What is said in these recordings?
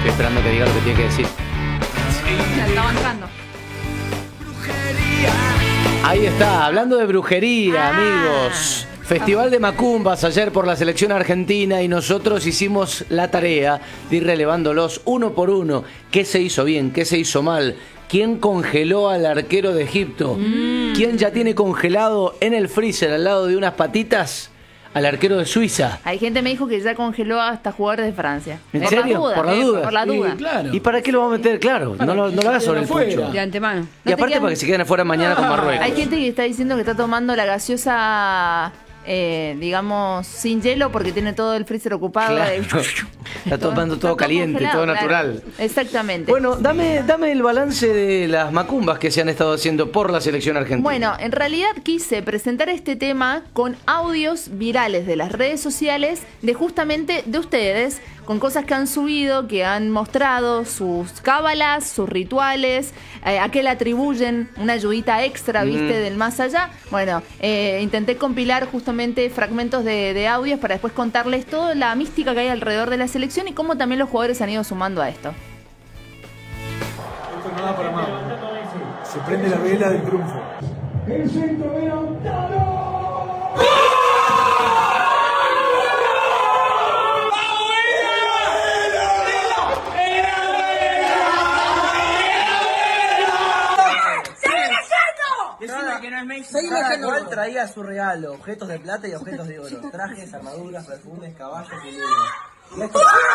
Estoy esperando que diga lo que tiene que decir. Ya está bancando. Ahí está, hablando de brujería, amigos. Festival de Macumbas ayer por la selección argentina y nosotros hicimos la tarea de ir relevándolos uno por uno. ¿Qué se hizo bien? ¿Qué se hizo mal? ¿Quién congeló al arquero de Egipto? ¿Quién ya tiene congelado en el freezer al lado de unas patitas al arquero de Suiza? Hay gente que me dijo que ya congeló hasta jugadores de Francia. ¿En serio? Por la duda. Por la duda. Claro. ¿Y para qué lo va a meter? Claro, no lo hagas sobre el pucho. De antemano. Y aparte para que se queden afuera mañana con Marruecos. Hay gente que está diciendo que está tomando la gaseosa, digamos, sin hielo porque tiene todo el freezer ocupado. Claro. Está tomando todo caliente, congelado, todo claro. natural. Exactamente. Bueno, dame el balance de las macumbas que se han estado haciendo por la selección argentina. Bueno, en realidad quise presentar este tema con audios virales de las redes sociales de justamente de ustedes, con cosas que han subido, que han mostrado sus cábalas, sus rituales, a qué le atribuyen una ayudita extra, ¿viste? Del más allá. Bueno, intenté compilar justamente fragmentos de audios para después contarles toda la mística que hay alrededor de la selección y cómo también los jugadores han ido sumando a esto. Esto no da para más. Se prende la vela del triunfo. El centro de Lautaro. Cada cual traía su regalo, objetos de plata y objetos de oro, trajes, armaduras, perfumes, caballos y libros.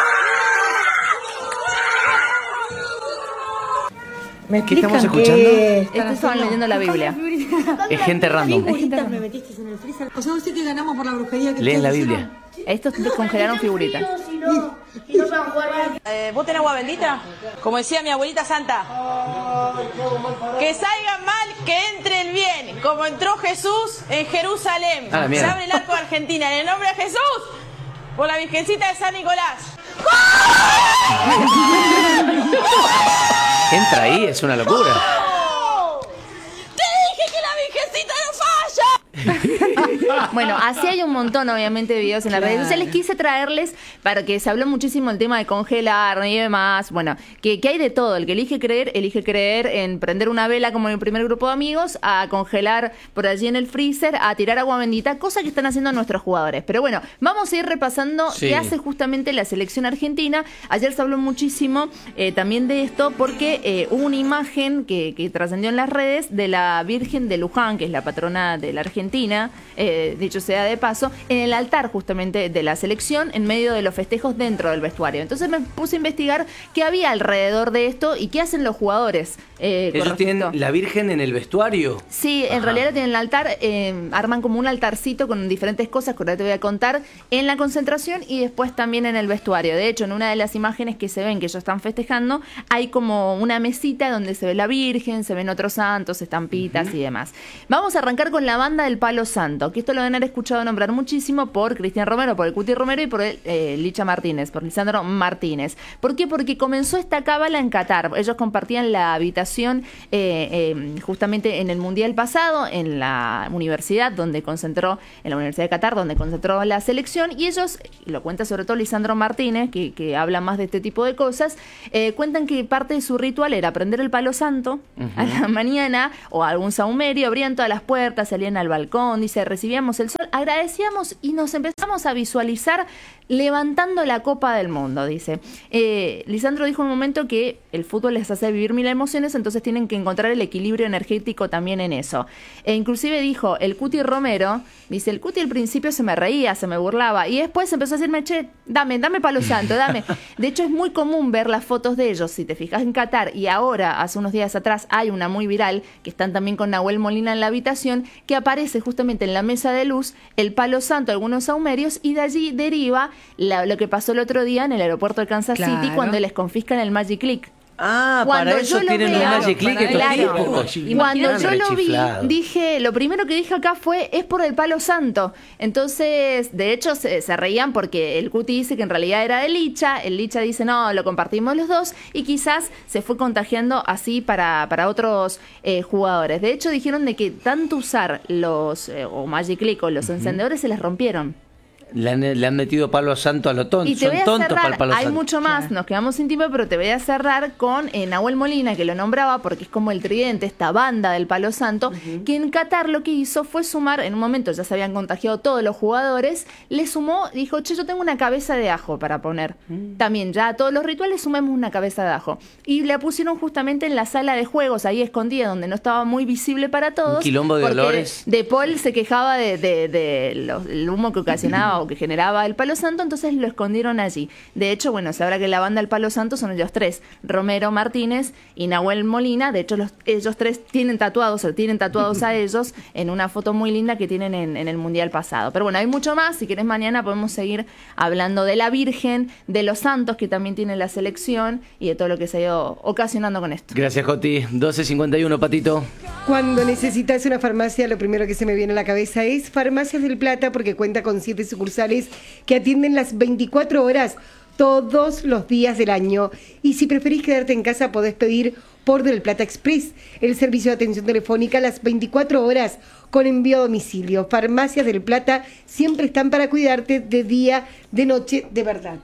¿Qué estamos escuchando? Estos estaban leyendo la Biblia. Es gente random. Figuritas me metiste en el freezer. O sea, usted que ganamos por la brujería que Leen la ustedes Biblia. Estos descongelaron figuritas. ¿Vos tenés agua bendita? Como decía mi abuelita santa. Que salgan mal, que entren bien. Como entró Jesús en Jerusalén. Ah, Se abre el arco de Argentina. En el nombre de Jesús, por la Virgencita de San Nicolás. Entra ahí, es una locura. ¡Te dije que la Virgencita no falla! Bueno, así hay un montón, obviamente, de videos en las redes sociales. Quise traerles para que se habló muchísimo el tema de congelar y demás. Bueno, que hay de todo. El que elige creer en prender una vela como en el primer grupo de amigos, a congelar por allí en el freezer, a tirar agua bendita, cosa que están haciendo nuestros jugadores. Pero bueno, vamos a ir repasando qué hace justamente la selección argentina. Ayer se habló muchísimo también de esto porque hubo una imagen que trascendió en las redes de la Virgen de Luján, que es la patrona de la Argentina, dicho sea de paso, en el altar justamente de la selección en medio de los festejos dentro del vestuario. Entonces me puse a investigar qué había alrededor de esto y qué hacen los jugadores. ¿Ellos tienen la Virgen en el vestuario? Sí, en realidad tienen el altar, arman como un altarcito con diferentes cosas que ahora te voy a contar en la concentración y después también en el vestuario. De hecho, en una de las imágenes que se ven que ellos están festejando, hay como una mesita donde se ve la Virgen, se ven otros santos, estampitas y demás. Vamos a arrancar con la banda del Palo Santo, que esto lo van a haber escuchado nombrar muchísimo por Cristian Romero, por el Cuti Romero y por Licha Martínez, por Lisandro Martínez. ¿Por qué? Porque comenzó esta cábala en Qatar. Ellos compartían la habitación justamente en el Mundial pasado, en la universidad donde concentró, en la Universidad de Qatar, donde concentró la selección, y ellos, lo cuenta sobre todo Lisandro Martínez, que habla más de este tipo de cosas, cuentan que parte de su ritual era prender el palo santo a la mañana, o algún saumerio, abrían todas las puertas, salían al balcón, dice, recibíamos el sol, agradecíamos y nos empezamos a visualizar levantando la Copa del Mundo, dice. Lisandro dijo en un momento que el fútbol les hace vivir mil emociones, entonces tienen que encontrar el equilibrio energético también en eso. Inclusive dijo, el Cuti Romero, dice, el Cuti al principio se me reía, se me burlaba, y después empezó a decirme, che, dame palo santo, dame. De hecho, es muy común ver las fotos de ellos, si te fijas en Qatar, y ahora, hace unos días atrás, hay una muy viral, que están también con Nahuel Molina en la habitación, que aparece justamente en la mesa de luz, el palo santo, algunos saumerios, y de allí deriva lo que pasó el otro día en el aeropuerto de Kansas City, cuando les confiscan el Magic Click. Ah, Cuando para eso yo lo tienen vea, un Magic Click estos claro. tipos. Y cuando yo lo vi, Rechiflado. dije, lo primero que dije acá fue, es por el palo santo. Entonces, de hecho, se reían porque el Cuti dice que en realidad era de Licha, el Licha dice, no, lo compartimos los dos, y quizás se fue contagiando así para otros jugadores. De hecho, dijeron de que tanto usar los, o Magic Click o los encendedores se les rompieron. Le han metido palo santo a lo tonto. Y te voy Son a tontos para el cerrar, palo hay santo. mucho más, nos quedamos sin tiempo, pero te voy a cerrar con Nahuel Molina, que lo nombraba porque es como el tridente, esta banda del palo santo, que en Qatar lo que hizo fue sumar, en un momento ya se habían contagiado todos los jugadores, le sumó, dijo, che, yo tengo una cabeza de ajo para poner. También ya a todos los rituales sumemos una cabeza de ajo. Y la pusieron justamente en la sala de juegos, ahí escondida, donde no estaba muy visible para todos. Un quilombo de porque olores. De Paul se quejaba el humo que ocasionaba o que generaba el Palo Santo, entonces lo escondieron allí. De hecho, bueno, se sabrá que la banda del Palo Santo son ellos tres, Romero Martínez y Nahuel Molina. De hecho, ellos tres tienen tatuados a ellos en una foto muy linda que tienen en el Mundial pasado. Pero bueno, hay mucho más. Si querés, mañana podemos seguir hablando de la Virgen, de los santos que también tiene la selección y de todo lo que se ha ido ocasionando con esto. Gracias, Joti. 12:51, Patito. Cuando necesitas una farmacia, lo primero que se me viene a la cabeza es Farmacias del Plata, porque cuenta con 7 sucursales que atienden las 24 horas todos los días del año. Y si preferís quedarte en casa, podés pedir por Del Plata Express, el servicio de atención telefónica las 24 horas con envío a domicilio. Farmacias del Plata siempre están para cuidarte de día, de noche, de verdad.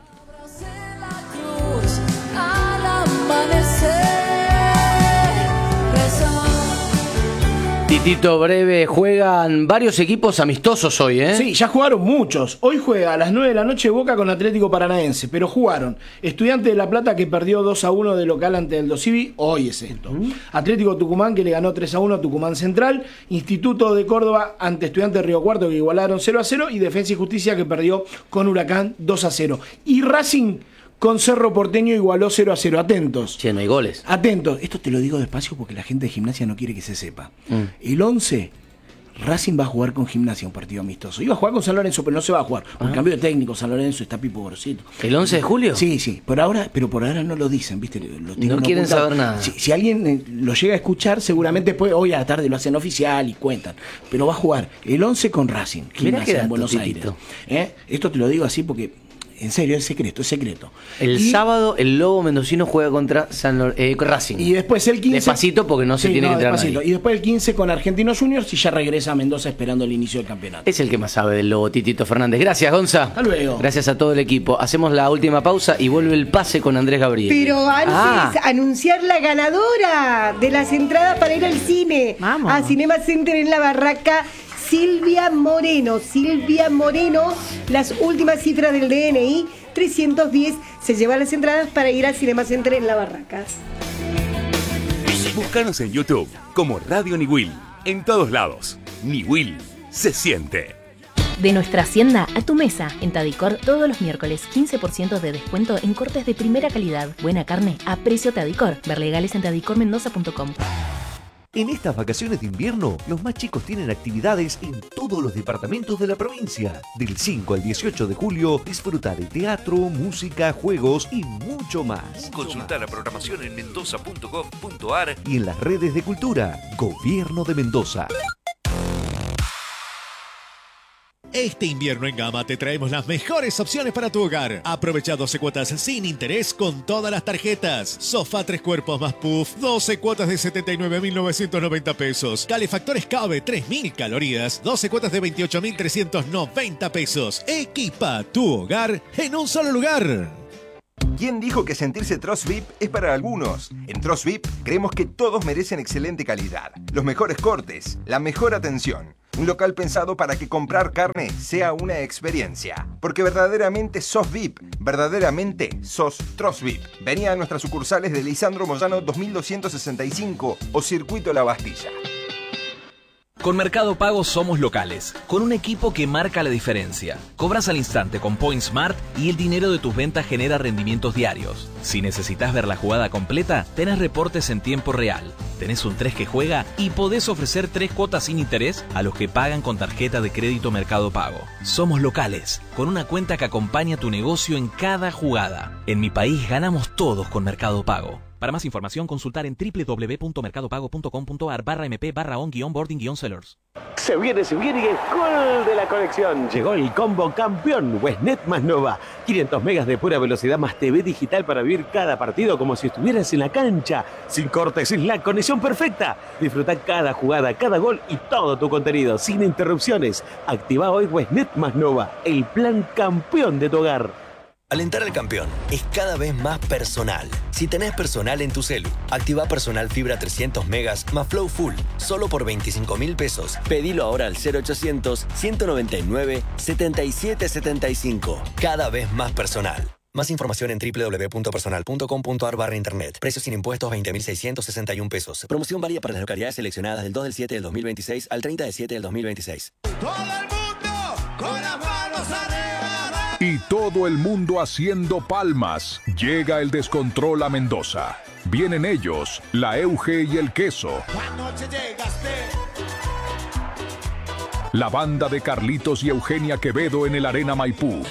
Titito, breve, juegan varios equipos amistosos hoy, ¿eh? Sí, ya jugaron muchos. Hoy juega a las 9 de la noche Boca con Atlético Paranaense, pero jugaron Estudiante de La Plata, que perdió 2-1 de local ante el Dosivi, hoy es esto. Atlético Tucumán, que le ganó 3-1 a Tucumán Central. Instituto de Córdoba ante Estudiante de Río Cuarto, que igualaron 0-0. Y Defensa y Justicia, que perdió con Huracán 2-0. Y Racing con Cerro Porteño igualó 0-0. Atentos. Che, no hay goles. Atentos. Esto te lo digo despacio porque la gente de Gimnasia no quiere que se sepa. El 11, Racing va a jugar con Gimnasia un partido amistoso. Iba a jugar con San Lorenzo, pero no se va a jugar. Por cambio de técnico, San Lorenzo está Pipo Gorosito. ¿El 11 de julio? Sí. Pero por ahora no lo dicen, ¿viste? Lo tienen No quieren ocultado. saber nada. Si alguien lo llega a escuchar, seguramente después, hoy a la tarde lo hacen oficial y cuentan. Pero va a jugar el 11 con Racing, Mirá qué Gimnasia dato, en Buenos Titito. Aires. Esto te lo digo así porque, en serio, es secreto. El sábado el Lobo Mendocino juega contra Racing. Y después el 15... Despacito porque no se tiene que entrar despacito. nadie. Y después el 15 con Argentinos Juniors y ya regresa a Mendoza esperando el inicio del campeonato. Es el que más sabe del Lobo, Titito Fernández. Gracias, Gonza. Hasta luego. Gracias a todo el equipo. Hacemos la última pausa y vuelve el pase con Andrés Gabriel. Pero antes, anunciar la ganadora de las entradas para ir al cine. Vamos. A Cinema Center en La Barraca, Silvia Moreno, las últimas cifras del DNI, 310, se lleva las entradas para ir al Cinema Center en La Barraca. Búscanos en YouTube como Radio Niwil. En todos lados. Niwil se siente. De nuestra hacienda a tu mesa. En Tadicor, todos los miércoles, 15% de descuento en cortes de primera calidad. Buena carne a precio Tadicor. Ver legales en tadicormendoza.com. En estas vacaciones de invierno, los más chicos tienen actividades en todos los departamentos de la provincia. Del 5 al 18 de julio, disfruta de teatro, música, juegos y mucho más. Consulta la programación en mendoza.gov.ar y en las redes de cultura. Gobierno de Mendoza. Este invierno en Gama te traemos las mejores opciones para tu hogar. Aprovecha 12 cuotas sin interés con todas las tarjetas. Sofá 3 cuerpos más puff, 12 cuotas de 79.990 pesos. Calefactores Cabe 3.000 calorías, 12 cuotas de 28.390 pesos. Equipa tu hogar en un solo lugar. ¿Quién dijo que sentirse Trust VIP es para algunos? En Trust VIP creemos que todos merecen excelente calidad, los mejores cortes, la mejor atención. Un local pensado para que comprar carne sea una experiencia. Porque verdaderamente sos VIP, verdaderamente sos Trust VIP. Vení a nuestras sucursales de Lisandro Moyano 2265 o Circuito La Bastilla. Con Mercado Pago somos locales, con un equipo que marca la diferencia. Cobras al instante con PointSmart y el dinero de tus ventas genera rendimientos diarios. Si necesitas ver la jugada completa, tenés reportes en tiempo real. Tenés un 3 que juega y podés ofrecer 3 cuotas sin interés a los que pagan con tarjeta de crédito Mercado Pago. Somos locales, con una cuenta que acompaña tu negocio en cada jugada. En mi país ganamos todos con Mercado Pago. Para más información, consultar en www.mercadopago.com.ar/mp/on-boarding-sellers. Se viene y es gol de la colección. Llegó el combo campeón, Westnet más Nova. 500 megas de pura velocidad más TV digital para vivir cada partido como si estuvieras en la cancha. Sin cortes, sin la conexión conexión perfecta. Disfruta cada jugada, cada gol y todo tu contenido sin interrupciones. Activa hoy Westnet más Nova, el plan campeón de tu hogar. Alentar al campeón es cada vez más personal. Si tenés personal en tu celu, activa personal fibra 300 megas más Flow Full, solo por 25.000 pesos. Pedilo ahora al 0800-199-7775. Cada vez más personal. Más información en www.personal.com.ar/internet. Precios sin impuestos 20.661 pesos. Promoción válida para las localidades seleccionadas del 2 del 7 del 2026 al 30 del 7 del 2026. ¡Todo el mundo con las manos arriba! Y todo el mundo haciendo palmas. Llega el descontrol a Mendoza. Vienen ellos, la Euge y el Queso. Anoche llegaste. La banda de Carlitos y Eugenia Quevedo en el Arena Maipú.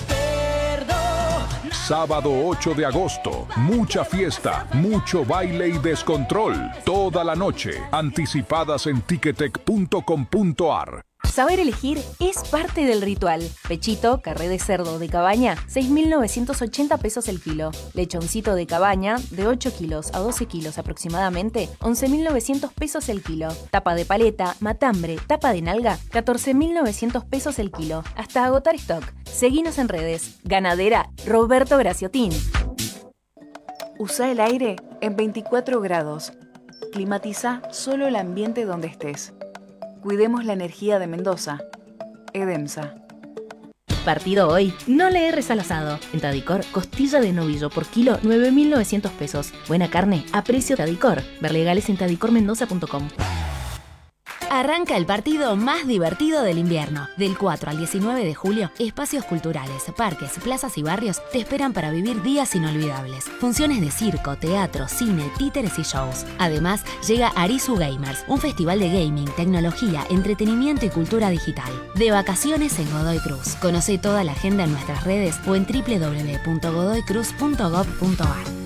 Sábado 8 de agosto, mucha fiesta, mucho baile y descontrol. Toda la noche, anticipadas en ticketek.com.ar. Saber elegir es parte del ritual. Pechito, carré de cerdo de cabaña, 6.980 pesos el kilo. Lechoncito de cabaña, de 8 kilos a 12 kilos aproximadamente, 11.900 pesos el kilo. Tapa de paleta, matambre, tapa de nalga, 14.900 pesos el kilo. Hasta agotar stock. Seguinos en redes. Ganadera Roberto Graciotín. Usa el aire en 24 grados. Climatiza solo el ambiente donde estés. Cuidemos la energía de Mendoza. Edemsa. Partido hoy. No le erres al asado. En Tadicor, costilla de novillo por kilo, 9.900 pesos. Buena carne a precio Tadicor. Ver legales en tadicormendoza.com. Arranca el partido más divertido del invierno. Del 4 al 19 de julio, espacios culturales, parques, plazas y barrios te esperan para vivir días inolvidables. Funciones de circo, teatro, cine, títeres y shows. Además, llega Arizu Gamers, un festival de gaming, tecnología, entretenimiento y cultura digital. De vacaciones en Godoy Cruz. Conoce toda la agenda en nuestras redes o en www.godoycruz.gov.ar.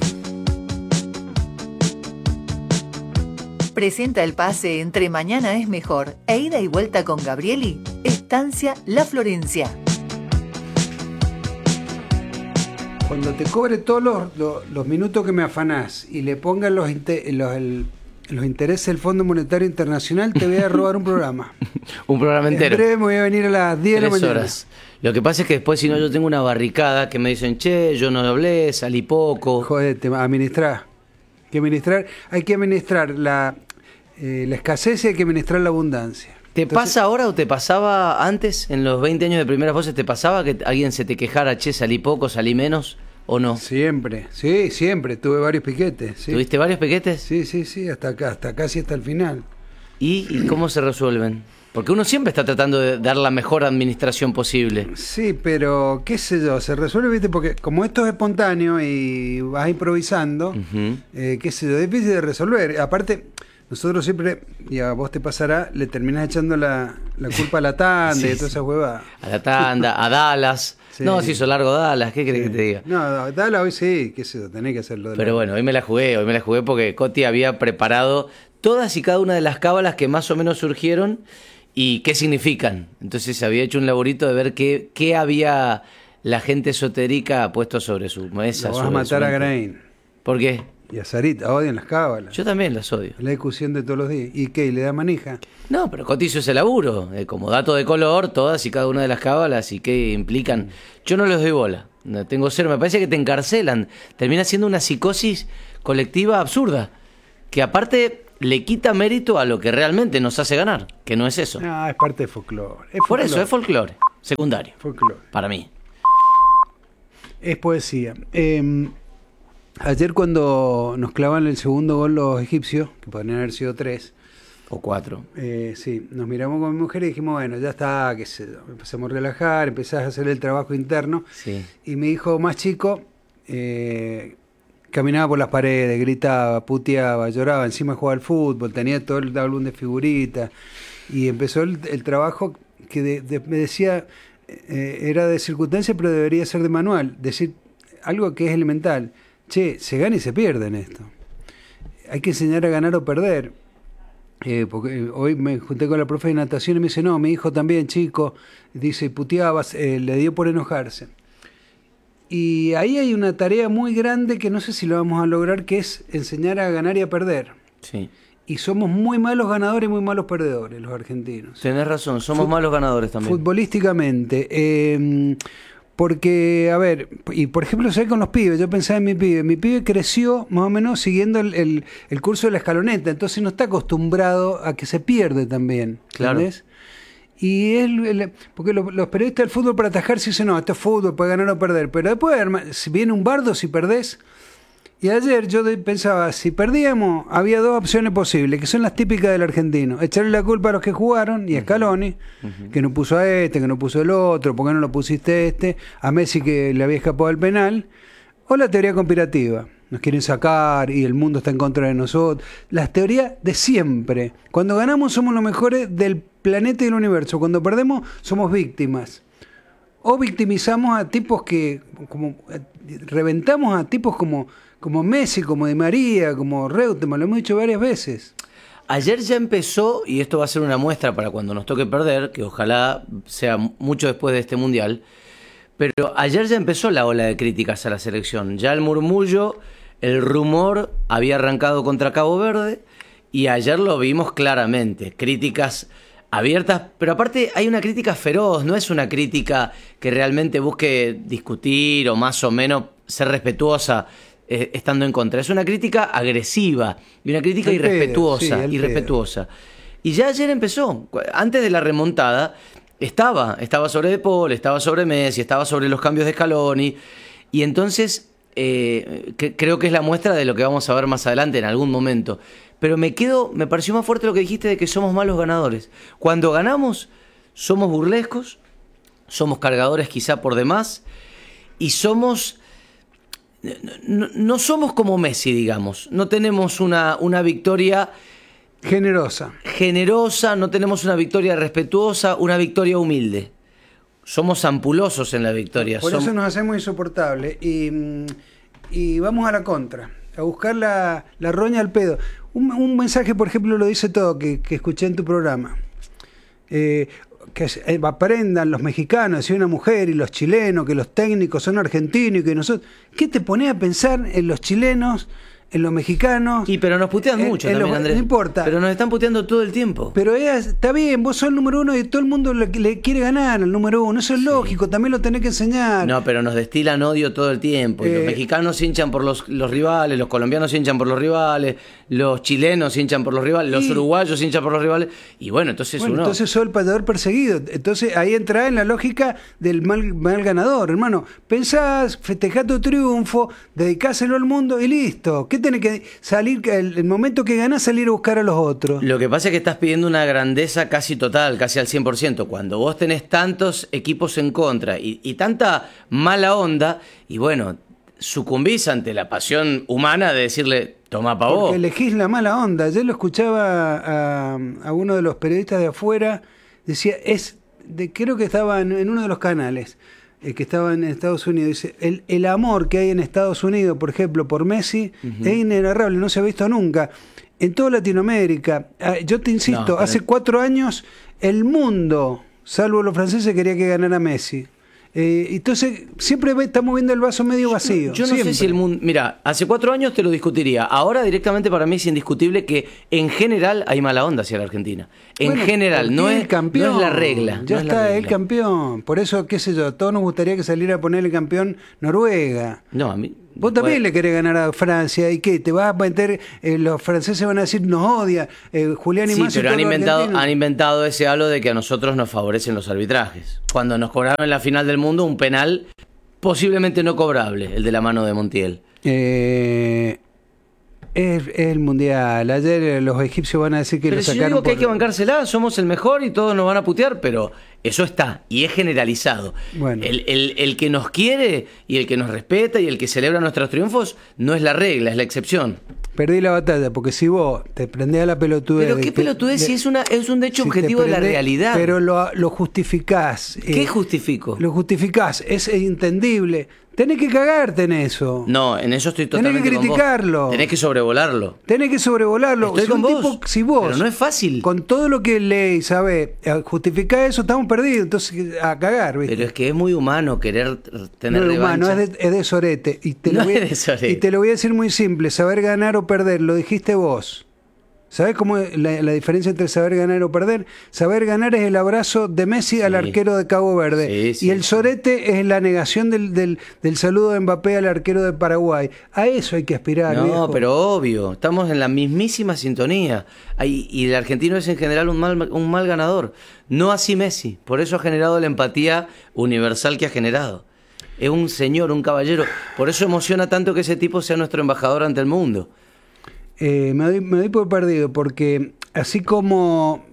Presenta el pase entre Mañana es Mejor e Ida y Vuelta con Gabrieli, Estancia La Florencia. Cuando te cobre todos los minutos que me afanás y le pongas los intereses del Fondo Monetario Internacional, te voy a robar un programa. Un programa entero. En breve me voy a venir a las 10 de la mañana. Horas. Lo que pasa es que después, si no, yo tengo una barricada que me dicen, che, yo no hablé, salí poco. Jodete, administrar. Hay que administrar la escasez y hay que administrar la abundancia. ¿Te pasa ahora o te pasaba antes, en los 20 años de Primeras Voces, te pasaba que alguien se te quejara, che, salí poco, salí menos, o no? Siempre, sí, siempre. Tuve varios piquetes. Sí. ¿Tuviste varios piquetes? Sí, hasta casi hasta el final. ¿Y cómo se resuelven? Porque uno siempre está tratando de dar la mejor administración posible. Sí, pero qué sé yo, se resuelve, ¿viste? Porque como esto es espontáneo y vas improvisando, qué sé yo, es difícil de resolver. Aparte, nosotros siempre, y a vos te pasará, le terminás echando la culpa a la tanda y toda esa huevada. A la tanda, a Dallas. Sí. No, se hizo largo Dallas, ¿qué querés que te diga? No, Dallas hoy sí, qué sé yo, tenés que hacerlo. Pero bueno, hoy me la jugué porque Coti había preparado todas y cada una de las cábalas que más o menos surgieron y qué significan. Entonces había hecho un laborito de ver qué había la gente esotérica puesto sobre su mesa. Lo vas a matar a Grain. ¿Por qué? Y a Sarita, odian las cábalas. Yo también las odio. La discusión de todos los días. ¿Y qué? ¿Le da manija? No, pero Coti hizo ese laburo. Como dato de color, todas y cada una de las cábalas y qué implican. Yo no les doy bola. No tengo cero. Me parece que te encarcelan. Termina siendo una psicosis colectiva absurda. Que aparte le quita mérito a lo que realmente nos hace ganar. Que no es eso. No, es parte de folclore. Por eso, es folclore. Secundario. Folclore. Para mí. Es poesía. Ayer cuando nos clavan el segundo gol los egipcios, que podrían haber sido 3 o 4, sí, nos miramos con mi mujer y dijimos, bueno, ya está, qué sé yo. Empezamos a relajar, empezás a hacer el trabajo interno, y mi hijo más chico caminaba por las paredes, gritaba, puteaba, lloraba, encima jugaba al fútbol, tenía todo el álbum de figuritas, y empezó el trabajo que me decía, era de circunstancia, pero debería ser de manual, decir algo que es elemental. Che, se gana y se pierde en esto. Hay que enseñar a ganar o perder. Porque hoy me junté con la profe de natación y me dice, no, mi hijo también, chico, dice, puteaba, le dio por enojarse. Y ahí hay una tarea muy grande que no sé si lo vamos a lograr, que es enseñar a ganar y a perder. Sí. y somos muy malos ganadores y muy malos perdedores los argentinos. Tenés razón, somos malos ganadores también. Futbolísticamente. Porque, a ver, y por ejemplo, ¿sabes? Con los pibes, yo pensaba en mi pibe creció más o menos siguiendo el curso de la escaloneta, entonces no está acostumbrado a que se pierde también, ¿entendés? Claro. Y porque los periodistas del fútbol para atajarse dicen, no, esto es fútbol, puede ganar o perder, pero después si viene un bardo, si perdés. Y ayer yo pensaba, si perdíamos, había dos opciones posibles, que son las típicas del argentino. Echarle la culpa a los que jugaron, y a Scaloni, que no puso a este, que no puso el otro, ¿por qué no lo pusiste este? A Messi que le había escapado al penal. O la teoría conspirativa. Nos quieren sacar y el mundo está en contra de nosotros. Las teorías de siempre. Cuando ganamos somos los mejores del planeta y del universo. Cuando perdemos somos víctimas. O victimizamos a tipos reventamos a tipos como Messi, como Di María, como Reutemann, lo hemos dicho varias veces. Ayer ya empezó, y esto va a ser una muestra para cuando nos toque perder, que ojalá sea mucho después de este Mundial, pero ayer ya empezó la ola de críticas a la selección. Ya el murmullo, el rumor había arrancado contra Cabo Verde, y ayer lo vimos claramente. Críticas abiertas, pero aparte hay una crítica feroz, no es una crítica que realmente busque discutir o más o menos ser respetuosa estando en contra. Es una crítica agresiva y una crítica irrespetuosa. Y ya ayer empezó, antes de la remontada, estaba sobre De Paul, estaba sobre Messi, estaba sobre los cambios de Scaloni, y entonces creo que es la muestra de lo que vamos a ver más adelante en algún momento. Pero me pareció más fuerte lo que dijiste de que somos malos ganadores. Cuando ganamos, somos burlescos, somos cargadores quizá por demás, y no somos como Messi, digamos. No tenemos una victoria generosa, no tenemos una victoria respetuosa, una victoria humilde. Somos ampulosos en la victoria. Por eso nos hacemos insoportables. Y vamos a la contra, a buscar la roña al pedo. Un mensaje, por ejemplo, lo dice todo, que escuché en tu programa. Que aprendan los mexicanos y una mujer y los chilenos, que los técnicos son argentinos y que nosotros... ¿Qué te pones a pensar en los chilenos, en los mexicanos? Pero nos putean mucho también, Andrés. No importa. Pero nos están puteando todo el tiempo. Pero está bien, vos sos el número uno y todo el mundo le quiere ganar al número uno. Eso es lógico, también lo tenés que enseñar. No, pero nos destilan odio todo el tiempo. Y los mexicanos hinchan por los rivales, los colombianos hinchan por los rivales, los chilenos hinchan por los rivales, los uruguayos hinchan por los rivales. Y bueno, entonces entonces sos el perdedor perseguido. Entonces ahí entra en la lógica del mal ganador, hermano. Pensás, festejá tu triunfo, dedicáselo al mundo y listo. ¿Qué tenés que salir? El momento que ganás, salir a buscar a los otros. Lo que pasa es que estás pidiendo una grandeza casi total, casi al 100%. Cuando vos tenés tantos equipos en contra y tanta mala onda, y bueno, sucumbís ante la pasión humana de decirle, toma pa' vos. Porque elegís la mala onda. Yo lo escuchaba a uno de los periodistas de afuera, decía, creo que estaba en uno de los canales, que estaba en Estados Unidos, dice, el amor que hay en Estados Unidos, por ejemplo, por Messi, es inenarrable, no se ha visto nunca. En toda Latinoamérica, yo te insisto, hace 4 años el mundo, salvo los franceses, quería que ganara Messi. Entonces, siempre estamos viendo el vaso medio vacío. Yo no sé si el mundo... Mira, hace 4 años te lo discutiría. Ahora directamente para mí es indiscutible que en general hay mala onda hacia la Argentina. En general, no es la regla. Ya está el campeón. Por eso, qué sé yo, a todos nos gustaría que saliera a poner el campeón Noruega. No, a mí... Vos también le querés ganar a Francia. ¿Y qué? ¿Te vas a meter? Los franceses van a decir, nos odia. Julián y Macio. Sí, pero han inventado ese halo de que a nosotros nos favorecen los arbitrajes. Cuando nos cobraron en la final del mundo un penal posiblemente no cobrable, el de la mano de Montiel. Es el Mundial. Ayer los egipcios van a decir que pero lo si sacaron. Yo digo que hay que bancársela, somos el mejor y todos nos van a putear, pero eso está y es generalizado. Bueno. El que nos quiere y el que nos respeta y el que celebra nuestros triunfos no es la regla, es la excepción. Perdí la batalla, porque si vos te prendés a la pelotudez... ¿Pero qué pelotudez si es un hecho si objetivo de la realidad? Pero lo justificás. ¿Qué justifico? Lo justificás, es entendible. Tenés que cagarte en eso. No, en eso estoy totalmente Tenés que criticarlo. Con vos. Tenés que sobrevolarlo. Estoy con vos. Si vos, pero no es fácil. Con todo lo que leí, ¿sabés? Justificás eso, estamos perdidos. Entonces, a cagar, ¿viste? Pero es que es muy humano querer tener no es revancha. Humano, es de sorete. Y te es de sorete. Y te lo voy a decir muy simple. Saber ganar o perder, lo dijiste vos. ¿Sabés cómo es la diferencia entre saber ganar o perder? Saber ganar es el abrazo de Messi al arquero de Cabo Verde. Y el sorete es la negación del saludo de Mbappé al arquero de Paraguay. A eso hay que aspirar. No, viejo. pero obvio, estamos en la mismísima sintonía. Y el argentino es en general un mal ganador. No así Messi. Por eso ha generado la empatía universal que ha generado. Es un señor, un caballero. Por eso emociona tanto que ese tipo sea nuestro embajador ante el mundo. Me doy por perdido, porque así como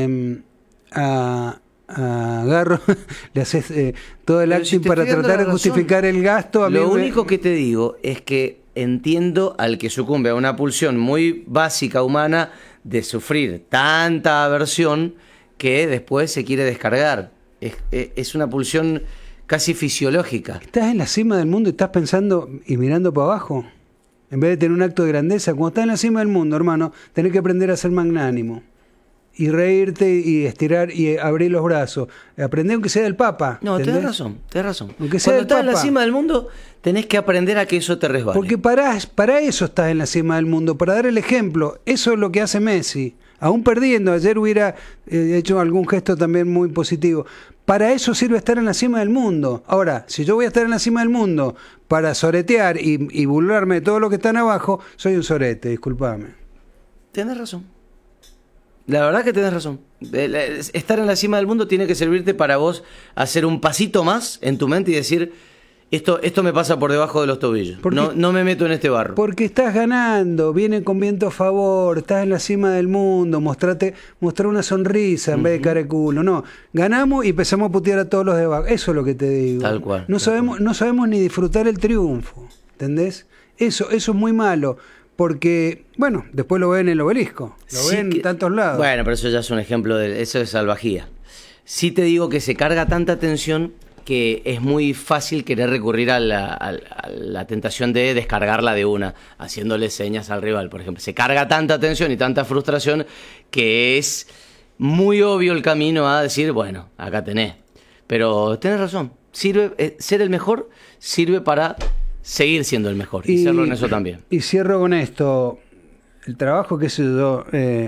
a Garro le haces todo el acting para tratar de justificar el gasto, lo único que te digo es que entiendo al que sucumbe a una pulsión muy básica humana de sufrir tanta aversión que después se quiere descargar. Es una pulsión casi fisiológica. Estás en la cima del mundo y estás pensando y mirando para abajo. En vez de tener un acto de grandeza, cuando estás en la cima del mundo, hermano, tenés que aprender a ser magnánimo. Y reírte y estirar y abrir los brazos. Aprender aunque sea del Papa. No, ¿entendés? tenés razón. Aunque sea Cuando estás en la Papa. cima del mundo, tenés que aprender a que eso te resbale. Porque para eso estás en la cima del mundo, para dar el ejemplo. Eso es lo que hace Messi. Aún perdiendo, ayer hubiera hecho algún gesto también muy positivo. Para eso sirve estar en la cima del mundo. Ahora, si yo voy a estar en la cima del mundo para soretear y burlarme de todo lo que están abajo, soy un sorete, discúlpame. Tenés razón. La verdad que tenés razón. Estar en la cima del mundo tiene que servirte para vos hacer un pasito más en tu mente y decir, esto me pasa por debajo de los tobillos. No me meto en este barro. Porque estás ganando, viene con viento a favor, estás en la cima del mundo, mostrar una sonrisa en vez de cara de culo. No, ganamos y empezamos a putear a todos los de abajo. Eso es lo que te digo. Tal cual. No sabemos ni disfrutar el triunfo, ¿entendés? Eso es muy malo. Porque, bueno, después lo ven en el Obelisco, lo ven en tantos lados. Bueno, pero eso ya es un ejemplo eso es salvajía. Sí te digo que se carga tanta tensión que es muy fácil querer recurrir a la tentación de descargarla de una, haciéndole señas al rival, por ejemplo. Se carga tanta tensión y tanta frustración que es muy obvio el camino a decir, bueno, acá tenés. Pero tenés razón, ser el mejor sirve para seguir siendo el mejor y serlo en eso también. Y cierro con esto, el trabajo que sé yo,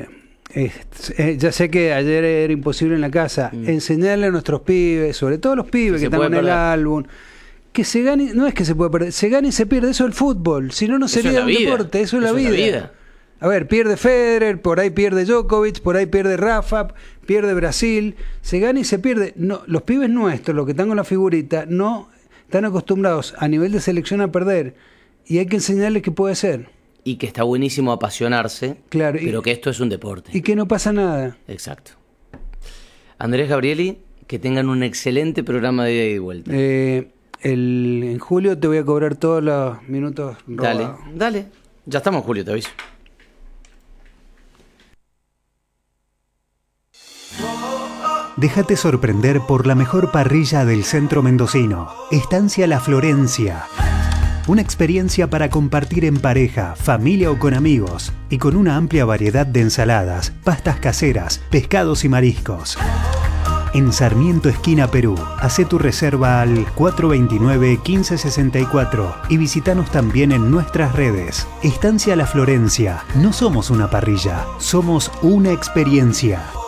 ya sé que ayer era imposible en la casa, enseñarle a nuestros pibes, sobre todo los pibes que están en el álbum, que se gane, no es que se puede perder, se gana y se pierde, eso es el fútbol, si no, no sería un deporte, eso es la vida. A ver, pierde Federer, por ahí pierde Djokovic, por ahí pierde Rafa, pierde Brasil, se gana y se pierde. No, los pibes nuestros, los que están con la figurita, no están acostumbrados a nivel de selección a perder y hay que enseñarles que puede ser. Y que está buenísimo apasionarse, claro, pero que esto es un deporte. Y que no pasa nada. Exacto. Andrés, Gabrieli, que tengan un excelente programa de ida y vuelta. En julio te voy a cobrar todos los minutos robados. Dale. Ya estamos en julio, te aviso. Déjate sorprender por la mejor parrilla del centro mendocino. Estancia La Florencia. Una experiencia para compartir en pareja, familia o con amigos. Y con una amplia variedad de ensaladas, pastas caseras, pescados y mariscos. En Sarmiento, esquina Perú. Hacé tu reserva al 429-1564 y visítanos también en nuestras redes. Estancia La Florencia. No somos una parrilla, somos una experiencia.